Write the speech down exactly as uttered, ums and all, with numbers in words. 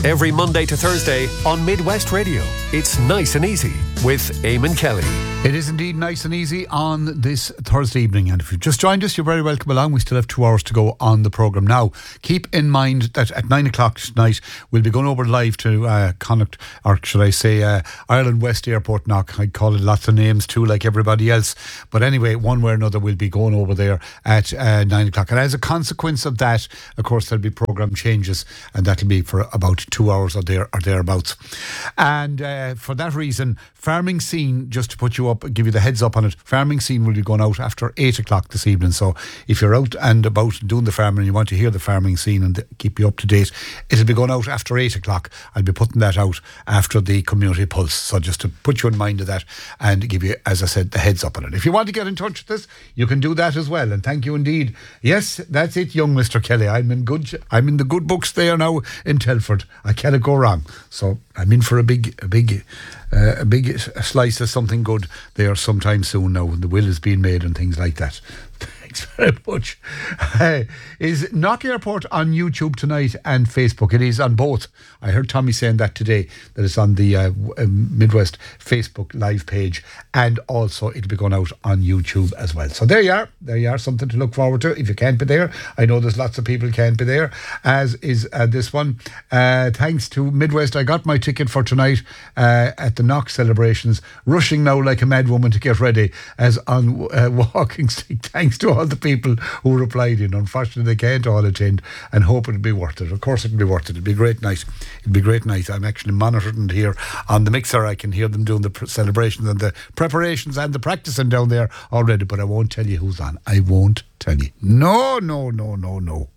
Every Monday to Thursday on Midwest Radio. It's Nice and Easy with Eamon Kelly. It is indeed nice and easy on this Thursday evening, and if you've just joined us, you're very welcome along. We still have two hours to go on the programme now. Keep in mind that at nine o'clock tonight we'll be going over live to uh, Connacht, or should I say uh, Ireland West Airport Knock. I call it lots of names too, like everybody else, but anyway, one way or another we'll be going over there at uh, nine o'clock, and as a consequence of that, of course, there'll be programme changes, and that'll be for about two hours or there or thereabouts. And uh, for that reason, Farming Scene, just to put you up, give you the heads up on it, Farming Scene will be going out after eight o'clock this evening. So if you're out and about doing the farming and you want to hear the Farming Scene and keep you up to date, it'll be going out after eight o'clock. I'll be putting that out after the Community Pulse. So just to put you in mind of that and give you, as I said, the heads up on it. If you want to get in touch with us, you can do that as well. And thank you indeed. Yes, that's it, young Mister Kelly. I'm in good. I'm in the good books there now in Telford. I cannot go wrong. So I'm in for a big, a big, uh, a big slice of something good there sometime soon now, when the will is being made and things like that. Thanks very much. Uh, is Knock Airport on YouTube tonight and Facebook? It is on both. I heard Tommy saying that today, that it's on the uh, Midwest Facebook live page, and also it'll be going out on YouTube as well. So there you are. There you are. Something to look forward to if you can't be there. I know there's lots of people can't be there, as is uh, this one. Uh, thanks to Midwest, I got my ticket for tonight uh, at the Knock celebrations. Rushing now like a mad woman to get ready as on uh, walking stick. Thanks to all the people who replied in. Unfortunately, they can't all attend, and hope it'll be worth it. Of course, it'll be worth it. It'll be a great night. It'll be a great night. I'm actually monitoring here on the mixer. I can hear them doing the pr- celebrations and the preparations and the practicing down there already, but I won't tell you who's on. I won't tell you. No, no, no, no, no.